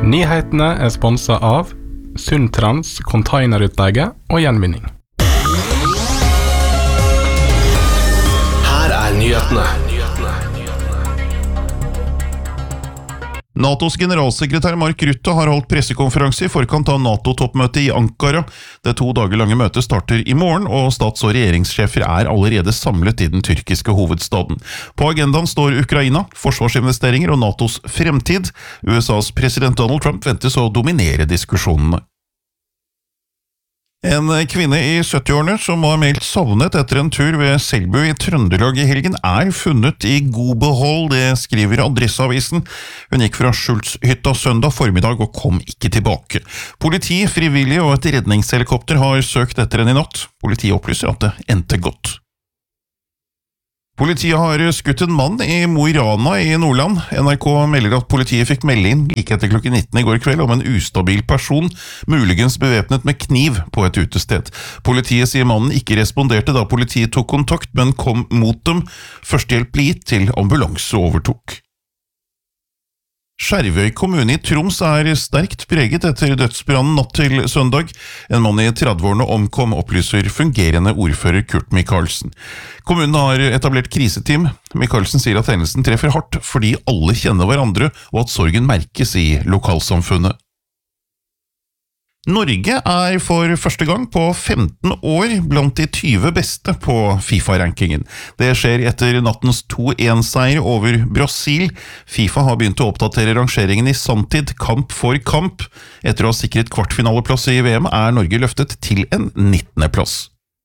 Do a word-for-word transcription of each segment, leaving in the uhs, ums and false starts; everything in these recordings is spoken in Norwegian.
Nyhetene er sponset av Sundtrans containerutleie og gjenvinning. Her er nyhetene. NATOs generalsekretær Mark Rutte har holdt pressekonferanse i forkant av NATO-toppmøtet i Ankara. Det to dager lange møtet starter i morgen, og stats- og regjeringssjefer er allerede samlet i den tyrkiske hovedstaden. På agendaen står Ukraina, forsvarsinvesteringer og NATOs fremtid. U S A's president Donald Trump ventes å dominere diskusjonene. En kvinne i sytti-årene som var meldt savnet etter en tur ved Selbu i Trøndelag i helgen er funnet i god behold, det skriver Adresseavisen. Hun gikk fra Schultzhytta søndag formiddag og kom ikke tilbake. Politi, frivillige og et redningshelikopter har søkt etter henne i natt. Politiet opplyser at det endte godt. Politiet har skutt en mann i Mo i Rana i Nordland. N R K melder at politiet fikk melde inn like etter klokken nitten i går kveld om en ustabil person, muligens bevæpnet med kniv på et utested. Politiet sier mannen ikke responderte da politiet tok kontakt, men kom mot dem. Førstehjelp ble gitt til ambulanse overtok. Skjervøy kommune i Troms er sterkt preget etter dødsbrannen natt til søndag. En mann i tredve-årene omkom, opplyser fungerende ordfører Kurt Michaelsen. Kommunen har etablert kriseteam. Michaelsen sier at hendelsen treffer hardt fordi alle kjenner hverandre, og at sorgen merkes i lokalsamfunnet. Norge er for første gang på femten år blant de tyve beste på FIFA-rankingen. Det skjer etter nattens to en-seier over Brasil. FIFA har begynt å oppdatere rangeringen i sanntid, kamp for kamp. Etter å ha sikret kvartfinaleplass i V M er Norge løftet til en nittende plass.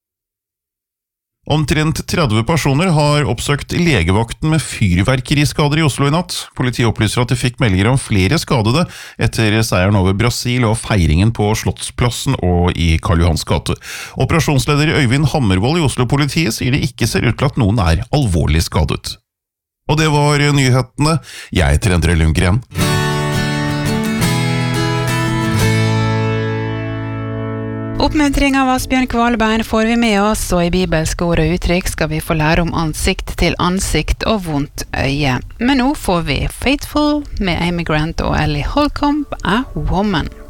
Omtrent tretti personer har oppsøkt legevakten med fyrverkeriskader i Oslo i natt. Politiet opplyser at de fikk meldinger om flere skadede etter seieren over Brasil og feiringen på Slottsplassen og i Karl Johans gate. Operasjonsleder Øyvind Hammervoll i Oslo-politiet sier det ikke ser ut til at noen er alvorlig skadet. Og det var nyhetene. Jeg heter Endre Lundgren. Oppmuntring av Asbjørn Kvalbein får vi med oss, og i bibelske ord og uttrykk skal vi få lære om ansikt til ansikt og vondt øye. Men nå får vi Faithful med Amy Grant og Ellie Holcomb, A Woman.